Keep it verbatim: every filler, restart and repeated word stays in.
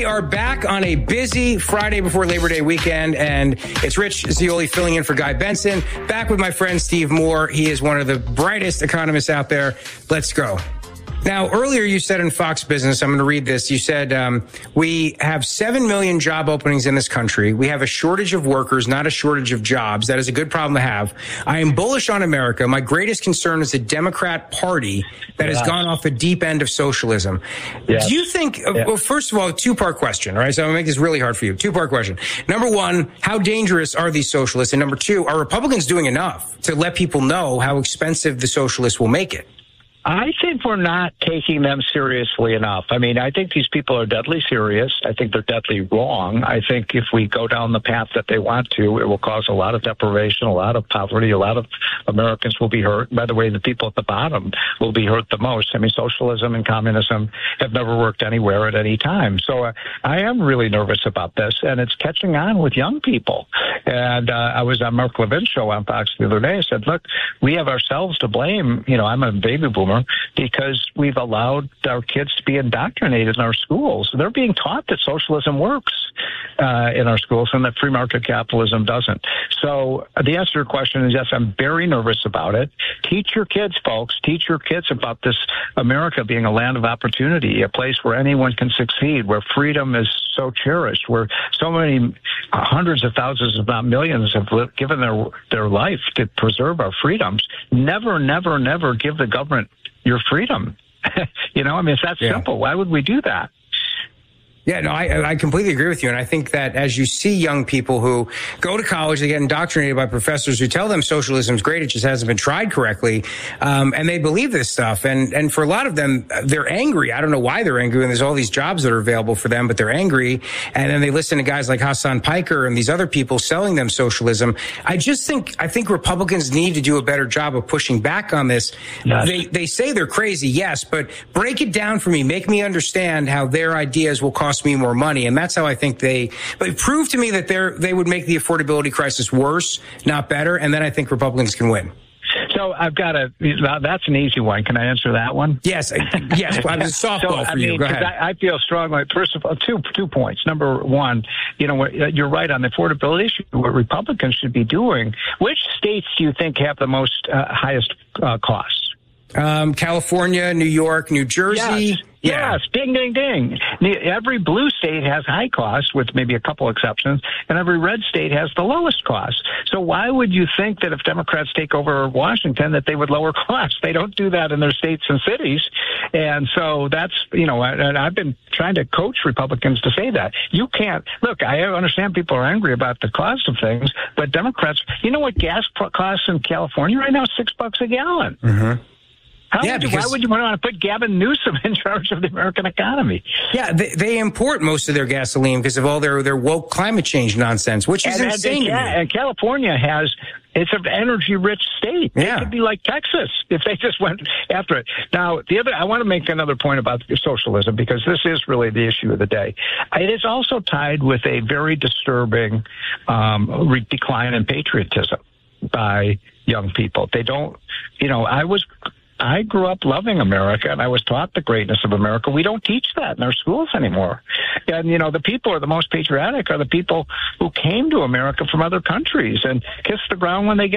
We are back on a busy Friday before Labor Day weekend, and it's Rich Zeoli filling in for Guy Benson. Back with my friend Steve Moore. He is one of the brightest economists out there. Let's go. Now, earlier you said in Fox Business, I'm going to read this. You said, um, we have seven million job openings in this country. We have a shortage of workers, not a shortage of jobs. That is a good problem to have. I am bullish on America. My greatest concern is the Democrat Party that yes. has gone off the deep end of socialism. Yes. Do you think, yes. well, first of all, a two-part question, all right? So I'm going to make this really hard for you. Two-part question. Number one, how dangerous are these socialists? And number two, are Republicans doing enough to let people know how expensive the socialists will make it? I think we're not taking them seriously enough. I mean, I think these people are deadly serious. I think they're deadly wrong. I think if we go down the path that they want to, it will cause a lot of deprivation, a lot of poverty, a lot of Americans will be hurt. By the way, the people at the bottom will be hurt the most. I mean, socialism and communism have never worked anywhere at any time. So uh, I am really nervous about this, and it's catching on with young people. And uh, I was on Mark Levin's show on Fox the other day. I said, look, we have ourselves to blame. You know, I'm a baby boomer. Because we've allowed our kids to be indoctrinated in our schools. They're being taught that socialism works uh, in our schools and that free market capitalism doesn't. So the answer to your question is yes, I'm very nervous about it. Teach your kids, folks. Teach your kids about this America being a land of opportunity, a place where anyone can succeed, where freedom is so cherished, where so many uh, hundreds of thousands, if not millions, have li- given their their life to preserve our freedoms. Never, never, never give the government your freedom. You know, I mean, it's that yeah. simple. Why would we do that? Yeah, no, I, I completely agree with you. And I think that as you see young people who go to college, they get indoctrinated by professors who tell them socialism's great, it just hasn't been tried correctly. Um, and they believe this stuff. And, and for a lot of them, they're angry. I don't know why they're angry. And there's all these jobs that are available for them, but they're angry. And then they listen to guys like Hassan Piker and these other people selling them socialism. I just think, I think Republicans need to do a better job of pushing back on this. Yes. They, they say they're crazy. Yes, but break it down for me. Make me understand how their ideas will cost me more money. And that's how I think they, but prove to me that they're, they would make the affordability crisis worse, not better. And then I think Republicans can win. So I've got a, that's an easy one. Can I answer that one? Yes. Yes. I was a softball so, for I mean, you. Go ahead. I, I feel strongly, first of all, two, two points. Number one, you know, you're right on the affordability issue. What Republicans should be doing, which states do you think have the most uh, highest uh, costs? Um, California, New York, New Jersey. Yes. Yeah. Yes, ding, ding, ding. Every blue state has high costs, with maybe a couple exceptions, and every red state has the lowest costs. So why would you think that if Democrats take over Washington that they would lower costs? They don't do that in their states and cities. And so that's, you know, and I've been trying to coach Republicans to say that. You can't, look, I understand people are angry about the cost of things, but Democrats, you know what gas costs in California right now? Six bucks a gallon. Mm-hmm. How yeah, would you, because, why would you want to put Gavin Newsom in charge of the American economy? Yeah, they, they import most of their gasoline because of all their, their woke climate change nonsense, which is and, insane. And, and, and California has, it's an energy-rich state. Yeah. It could be like Texas if they just went after it. Now, the other, I want to make another point about socialism because this is really the issue of the day. It is also tied with a very disturbing um, re- decline in patriotism by young people. They don't, you know, I was... I grew up loving America, and I was taught the greatness of America. We don't teach that in our schools anymore. And, you know, the people who are the most patriotic are the people who came to America from other countries and kiss the ground when they get